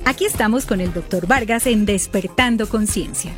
Aquí estamos con el Dr. Vargas en Despertando Conciencia.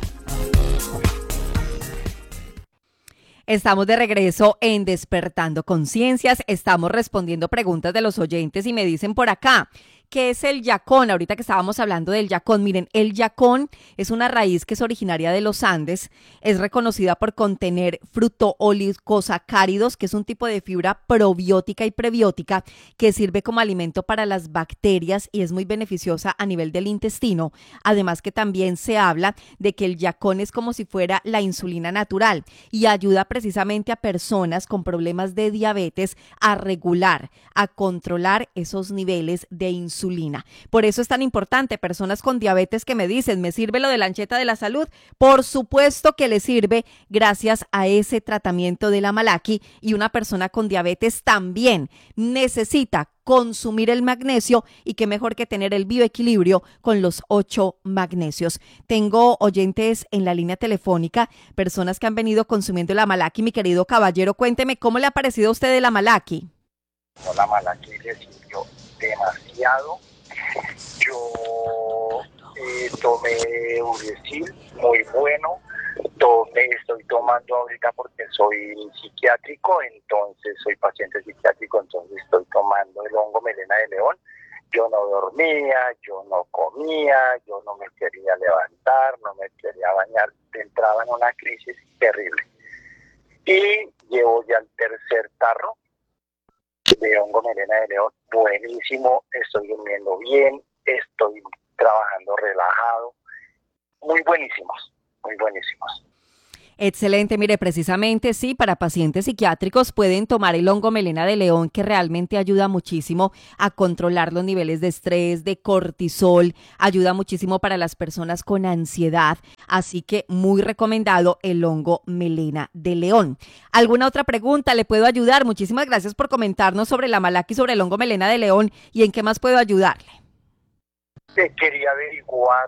Estamos de regreso en Despertando Conciencias. Estamos respondiendo preguntas de los oyentes y me dicen por acá, ¿qué es el yacón? Ahorita que estábamos hablando del yacón, miren, el yacón es una raíz que es originaria de los Andes, es reconocida por contener fructooligosacáridos, que es un tipo de fibra probiótica y prebiótica que sirve como alimento para las bacterias y es muy beneficiosa a nivel del intestino. Además que también se habla de que el yacón es como si fuera la insulina natural y ayuda precisamente a personas con problemas de diabetes a regular, a controlar esos niveles de insulina. Por eso es tan importante, personas con diabetes que me dicen, ¿me sirve lo de la ancheta de la salud? Por supuesto que le sirve gracias a ese tratamiento de la Amalaki, y una persona con diabetes también necesita consumir el magnesio, y qué mejor que tener el bioequilibrio con los 8 magnesios. Tengo oyentes en la línea telefónica, personas que han venido consumiendo la Amalaki. Mi querido caballero, cuénteme, ¿cómo le ha parecido a usted la Amalaki? La Amalaki le sirvió demasiado. Yo tomé Uricil, muy bueno. Estoy tomando ahorita porque soy psiquiátrico, entonces soy paciente psiquiátrico, entonces estoy tomando el hongo melena de león. Yo no dormía, yo no comía, yo no me quería levantar, no me quería bañar, entraba en una crisis terrible. Y llevo ya el tercer tarro de hongo melena de león, buenísimo, estoy durmiendo bien, estoy trabajando relajado, muy buenísimos, muy buenísimos. Excelente, mire, precisamente sí, para pacientes psiquiátricos pueden tomar el hongo melena de león, que realmente ayuda muchísimo a controlar los niveles de estrés, de cortisol, ayuda muchísimo para las personas con ansiedad, así que muy recomendado el hongo melena de león. ¿Alguna otra pregunta? ¿Le puedo ayudar? Muchísimas gracias por comentarnos sobre la Amalaki, sobre el hongo melena de león, y en qué más puedo ayudarle. Quería averiguar,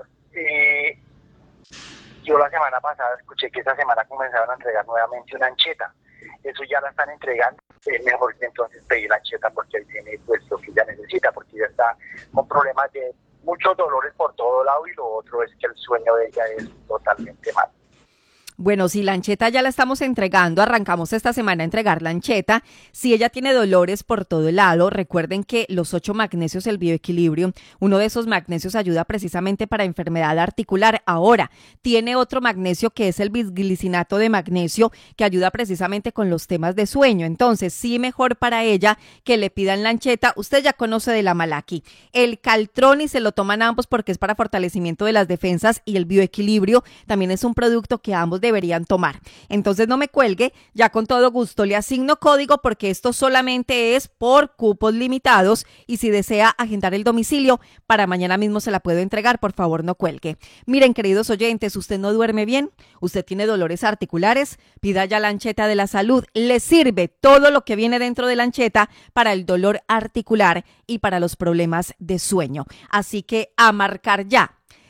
yo la semana pasada escuché que esta semana comenzaron a entregar nuevamente una ancheta. Eso ya la están entregando. Es mejor que entonces pedir la ancheta porque ahí tiene pues lo que ella necesita, porque ella está con problemas de muchos dolores por todo lado, y lo otro es que el sueño de ella es totalmente malo. Bueno, si la ancheta ya la estamos entregando, arrancamos esta semana a entregar la ancheta. Si ella tiene dolores por todo lado, recuerden que los 8 magnesios, el bioequilibrio, uno de esos magnesios ayuda precisamente para enfermedad articular. Ahora, tiene otro magnesio que es el bisglicinato de magnesio, que ayuda precisamente con los temas de sueño. Entonces, sí, mejor para ella que le pidan la ancheta. Usted ya conoce de la Amalaki. El Caltroni se lo toman ambos porque es para fortalecimiento de las defensas, y el bioequilibrio también es un producto que ambos deberían tomar. Entonces no me cuelgue, ya con todo gusto le asigno código porque esto solamente es por cupos limitados, y si desea agendar el domicilio para mañana mismo se la puedo entregar. Por favor, no cuelgue. Miren, queridos oyentes, ¿usted no duerme bien? ¿Usted tiene dolores articulares? Pida ya la ancheta de la salud. Le sirve todo lo que viene dentro de la ancheta para el dolor articular y para los problemas de sueño. Así que a marcar ya.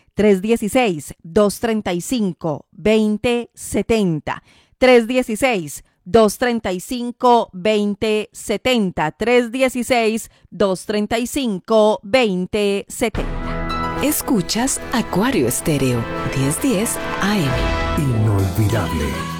316-235-2070. 316-235-2070. 316-235-2070. Escuchas Acuario Estéreo 1010 AM. Inolvidable.